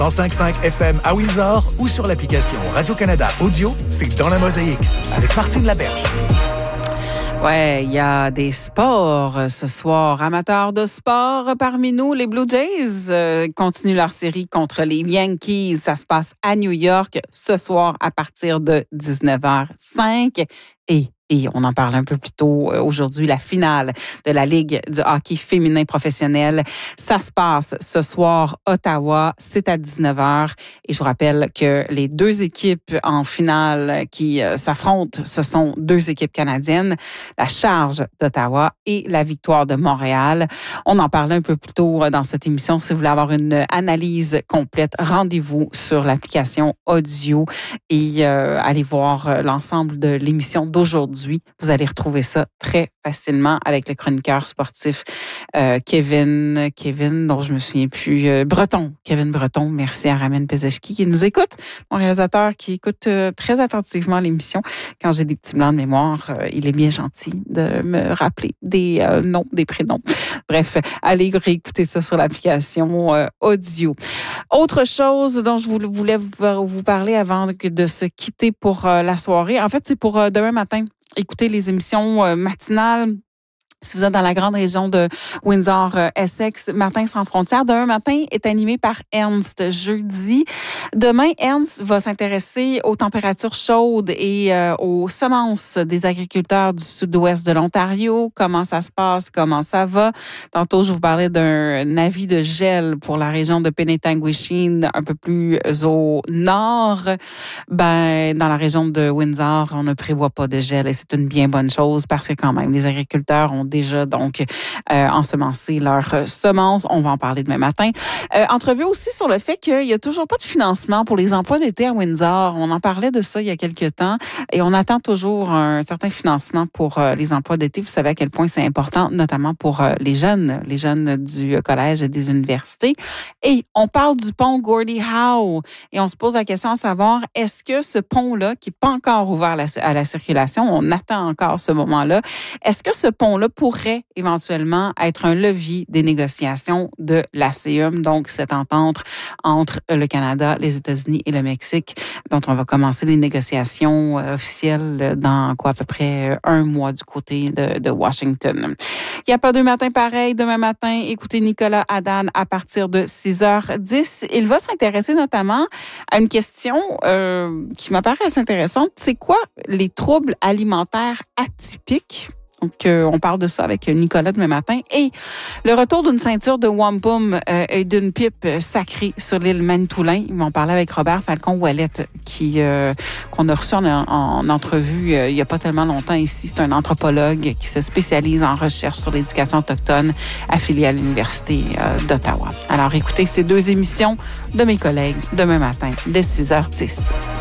105.5 FM à Windsor ou sur l'application Radio-Canada Audio, c'est Dans la Mosaïque avec Martine Laberge. Ouais, il y a des sports ce soir. Amateurs de sport parmi nous, les Blue Jays continuent leur série contre les Yankees. Ça se passe à New York ce soir à partir de 19h05. Et on en parle un peu plus tôt aujourd'hui, la finale de la Ligue du hockey féminin professionnel. Ça se passe ce soir, Ottawa, c'est à 19h. Et je vous rappelle que les deux équipes en finale qui s'affrontent, ce sont deux équipes canadiennes, la Charge d'Ottawa et la Victoire de Montréal. On en parlait un peu plus tôt dans cette émission. Si vous voulez avoir une analyse complète, rendez-vous sur l'application audio et allez voir l'ensemble de l'émission d'aujourd'hui. Vous allez retrouver ça très facilement avec le chroniqueur sportif Kevin, dont je me souviens plus, Kevin Breton. Merci à Ramen Pezeshki qui nous écoute, mon réalisateur qui écoute très attentivement l'émission. Quand j'ai des petits blancs de mémoire, il est bien gentil de me rappeler des noms, des prénoms. Bref, allez réécouter ça sur l'application audio. Autre chose dont je voulais vous parler avant de se quitter pour la soirée, en fait, c'est pour demain matin. Écoutez les émissions matinales. Si vous êtes dans la grande région de Windsor-Essex, Matin sans frontières, demain matin est animé par Ernst. Jeudi, demain, Ernst va s'intéresser aux températures chaudes et aux semences des agriculteurs du sud-ouest de l'Ontario. Comment ça se passe? Comment ça va? Tantôt, je vous parlais d'un avis de gel pour la région de Penetanguishene, un peu plus au nord. Dans la région de Windsor, on ne prévoit pas de gel et c'est une bien bonne chose parce que quand même, les agriculteurs ont déjà donc ensemencé leurs semences. On va en parler demain matin. Entrevue aussi sur le fait qu'il n'y a toujours pas de financement pour les emplois d'été à Windsor. On en parlait de ça il y a quelques temps et on attend toujours un certain financement pour les emplois d'été. Vous savez à quel point c'est important, notamment pour les jeunes du collège et des universités. Et on parle du pont Gordie Howe et on se pose la question à savoir, est-ce que ce pont-là, qui n'est pas encore ouvert à la circulation, on attend encore ce moment-là, est-ce que ce pont-là pourrait éventuellement être un levier des négociations de l'ACEUM, donc cette entente entre le Canada, les États-Unis et le Mexique, dont on va commencer les négociations officielles dans à peu près un mois du côté de Washington. Il n'y a pas deux matins pareils. Demain matin, écoutez Nicolas Haddad à partir de 6h10. Il va s'intéresser notamment à une question qui m'apparaît assez intéressante. C'est quoi les troubles alimentaires atypiques? Donc, on parle de ça avec Nicolas demain matin. Et le retour d'une ceinture de wampum et d'une pipe sacrée sur l'île Manitoulin. Ils vont parler avec Robert Falcon-Ouellet, qu'on a reçu en entrevue il n'y a pas tellement longtemps ici. C'est un anthropologue qui se spécialise en recherche sur l'éducation autochtone affilié à l'Université d'Ottawa. Alors, écoutez ces deux émissions de mes collègues demain matin dès 6h10.